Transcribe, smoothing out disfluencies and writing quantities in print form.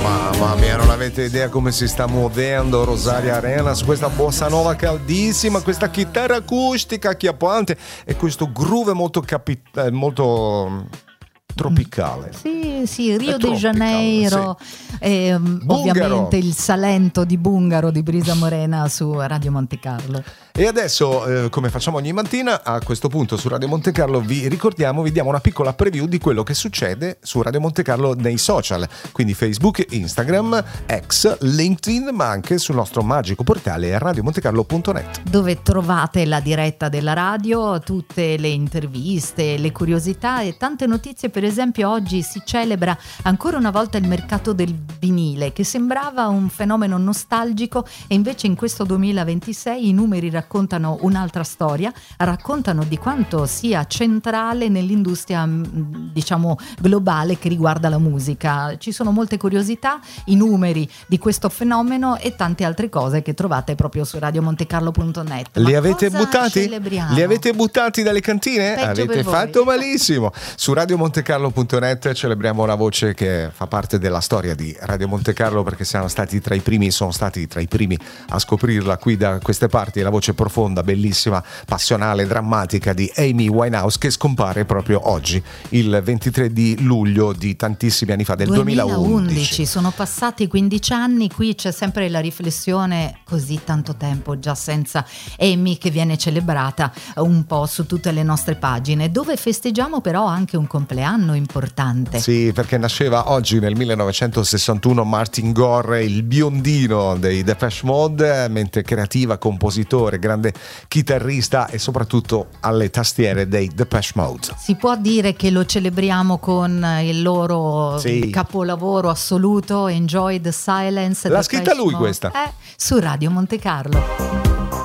Mamma mia, non avete idea come si sta muovendo Rosaria Arena su questa bossa nova caldissima, questa chitarra acustica acchiappante e questo groove molto tropicale. Sì, Rio de Janeiro, sì. Ovviamente il Salento di Bungaro di Brisa Morena su Radio Monte Carlo. E adesso, come facciamo ogni mattina, a questo punto su Radio Monte Carlo vi diamo una piccola preview di quello che succede su Radio Monte Carlo nei social, quindi Facebook, Instagram, X, LinkedIn, ma anche sul nostro magico portale radiomontecarlo.net, dove trovate la diretta della radio, tutte le interviste, le curiosità e tante notizie. Per esempio oggi si celebra ancora una volta il mercato del vinile, che sembrava un fenomeno nostalgico e invece in questo 2026 i numeri raccontano un'altra storia, raccontano di quanto sia centrale nell'industria, diciamo, globale che riguarda la musica. Ci sono molte curiosità, i numeri di questo fenomeno e tante altre cose che trovate proprio su radiomontecarlo.net. Li avete buttati? Li avete buttati dalle cantine? Peggio avete fatto malissimo. Su radiomontecarlo.net celebriamo una voce che fa parte della storia di Radio Monte Carlo, perché sono stati tra i primi a scoprirla qui da queste parti, la voce profonda, bellissima, passionale, drammatica di Amy Winehouse, che scompare proprio oggi, il 23 di luglio di tantissimi anni fa, del 2011. Sono passati 15 anni, qui c'è sempre la riflessione, così tanto tempo già senza Amy, che viene celebrata un po' su tutte le nostre pagine, dove festeggiamo però anche un compleanno importante. Sì, perché nasceva oggi nel 1961 Martin Gore, il biondino dei Depeche Mode, mente creativa, compositore, grande chitarrista e soprattutto alle tastiere dei Depeche Mode. Si può dire che lo celebriamo con il loro capolavoro assoluto, Enjoy the Silence. L'ha scritta lui questa? Su Radio Monte Carlo.